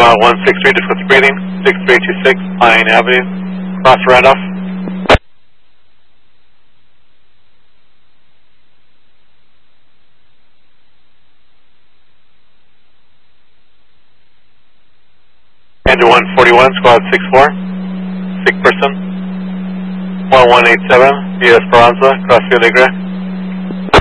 Lima 163, difficult breathing, 6326 Pine Avenue, cross Randolph. Enter 141, squad 64, sick person, 1187, via Esperanza, cross Via Alegre.